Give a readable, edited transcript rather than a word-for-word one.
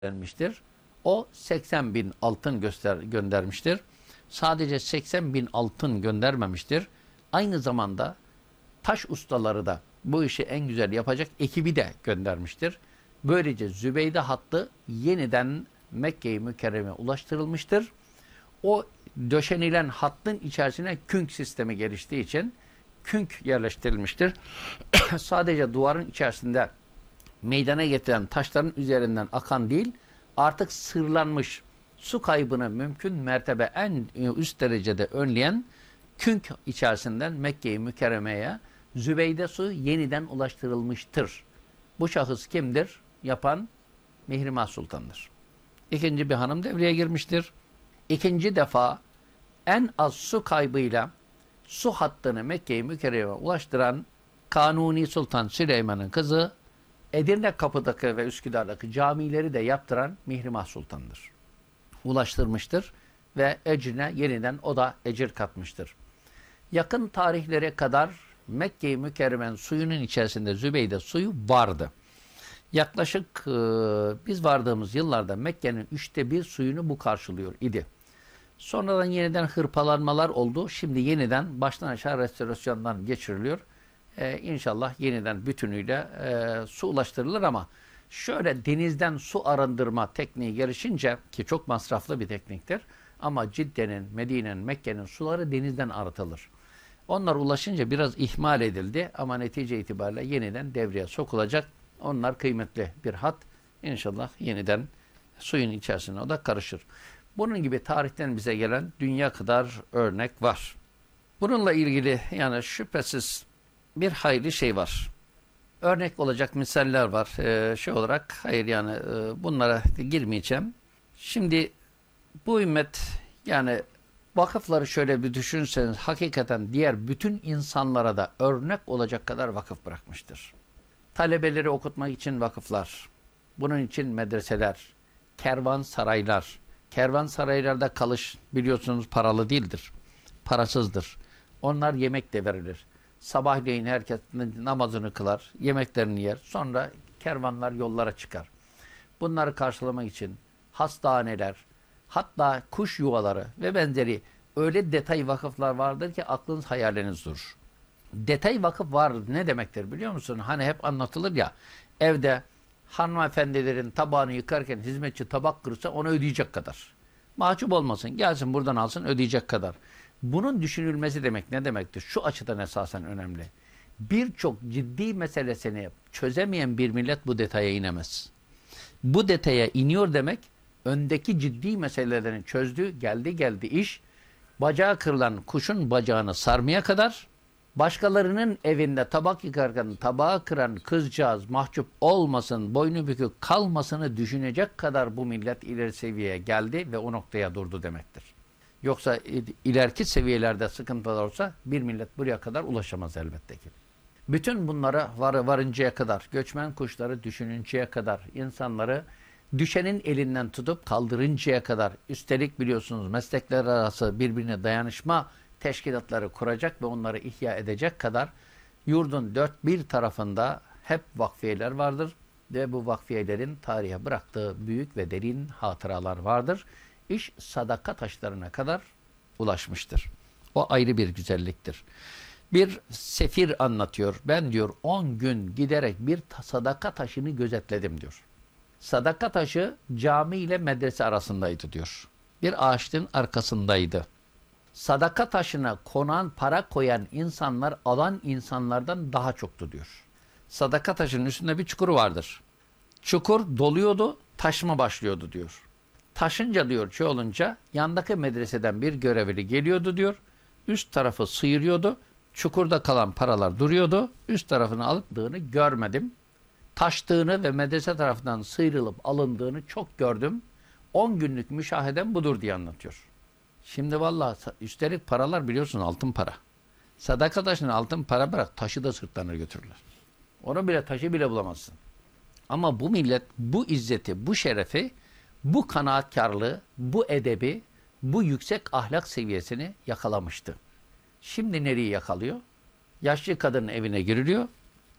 göndermiştir. O 80 bin altın göndermiştir. Sadece 80 bin altın göndermemiştir. Aynı zamanda taş ustaları da bu işi en güzel yapacak ekibi de göndermiştir. Böylece Zübeyde hattı yeniden Mekke-i Mükerreme ulaştırılmıştır. O döşenilen hattın içerisine künk sistemi geliştiği için künk yerleştirilmiştir. Sadece duvarın içerisinde meydana getiren taşların üzerinden akan değil, artık sırlanmış su kaybını mümkün mertebe en üst derecede önleyen künk içerisinden Mekke-i Mükerreme'ye Zübeyde su yeniden ulaştırılmıştır. Bu şahıs kimdir? Yapan Mihrimah Sultan'dır. İkinci bir hanım devreye girmiştir. İkinci defa en az su kaybıyla su hattını Mekke-i Mükerreme'ye ulaştıran Kanuni Sultan Süleyman'ın kızı, Edirne Kapı'daki ve Üsküdar'daki camileri de yaptıran Mihrimah Sultan'dır. Ulaştırmıştır ve ecrine yeniden o da ecir katmıştır. Yakın tarihlere kadar Mekke-i Mükerreme'nin suyunun içerisinde Zübeyde suyu vardı. Yaklaşık biz vardığımız yıllarda Mekke'nin 1/3 suyunu bu karşılıyor idi. Sonradan yeniden hırpalanmalar oldu. Şimdi yeniden baştan aşağı restorasyondan geçiriliyor. İnşallah yeniden bütünüyle su ulaştırılır ama şöyle denizden su arındırma tekniği gelişince, ki çok masraflı bir tekniktir, ama Cidde'nin, Medine'nin, Mekke'nin suları denizden arıtılır. Onlar ulaşınca biraz ihmal edildi ama netice itibariyle yeniden devreye sokulacak. Onlar kıymetli bir hat. İnşallah yeniden suyun içerisine o da karışır. Bunun gibi tarihten bize gelen dünya kadar örnek var. Bununla ilgili yani şüphesiz bir hayli şey var. Örnek olacak misaller var. Şey olarak hayır yani bunlara girmeyeceğim. Şimdi bu ümmet yani vakıfları şöyle bir düşünseniz hakikaten diğer bütün insanlara da örnek olacak kadar vakıf bırakmıştır. Talebeleri okutmak için vakıflar, bunun için medreseler, kervansaraylar. Kervansaraylarda kalış biliyorsunuz paralı değildir, parasızdır. Onlar yemek de verilir. Sabahleyin herkes namazını kılar, yemeklerini yer. Sonra kervanlar yollara çıkar. Bunları karşılamak için hastaneler, hatta kuş yuvaları ve benzeri öyle detay vakıflar vardır ki aklınız hayaliniz durur. Detay vakıf var ne demektir biliyor musun? Hani hep anlatılır ya, evde hanımefendilerin tabağını yıkarken hizmetçi tabak kırırsa onu ödeyecek kadar. Mahcup olmasın, gelsin buradan alsın ödeyecek kadar. Bunun düşünülmesi demek ne demektir? Şu açıdan esasen önemli. Birçok ciddi meselesini çözemeyen bir millet bu detaya inemez. Bu detaya iniyor demek, öndeki ciddi meselelerini çözdü, geldi iş, bacağı kırılan kuşun bacağını sarmaya kadar, başkalarının evinde tabak yıkarken tabağı kıran kızcağız mahcup olmasın, boynu bükük kalmasını düşünecek kadar bu millet ileri seviyeye geldi ve o noktaya durdu demektir. Yoksa ileriki seviyelerde sıkıntılar olsa bir millet buraya kadar ulaşamaz elbette ki. Bütün bunlara varıncaya kadar, göçmen kuşları düşününceye kadar, insanları düşenin elinden tutup kaldırıncaya kadar, üstelik biliyorsunuz meslekler arası birbirine dayanışma teşkilatları kuracak ve onları ihya edecek kadar yurdun dört bir tarafında hep vakfiyeler vardır ve bu vakfiyelerin tarihe bıraktığı büyük ve derin hatıralar vardır. İş sadaka taşlarına kadar ulaşmıştır. O ayrı bir güzelliktir. Bir sefir anlatıyor. Ben diyor 10 gün giderek bir sadaka taşını gözetledim diyor. Sadaka taşı cami ile medrese arasındaydı diyor. Bir ağaçın arkasındaydı. Sadaka taşına konan, para koyan insanlar alan insanlardan daha çoktu diyor. Sadaka taşının üstünde bir çukur vardır. Çukur doluyordu, taşma başlıyordu diyor. Taşınca diyor şey olunca yandaki medreseden bir görevli geliyordu diyor. Üst tarafı sıyırıyordu. Çukurda kalan paralar duruyordu. Üst tarafını alındığını görmedim. Taştığını ve medrese tarafından sıyrılıp alındığını çok gördüm. 10 günlük müşahedem budur diye anlatıyor. Şimdi vallahi üstelik paralar biliyorsun altın para. Sadaka taşına altın para bırak taşı da sırtlarına götürürler. Onu bile taşı bile bulamazsın. Ama bu millet bu izzeti, bu şerefi, bu kanaatkarlığı, bu edebi, bu yüksek ahlak seviyesini yakalamıştı. Şimdi nereyi yakalıyor? Yaşlı kadının evine giriliyor.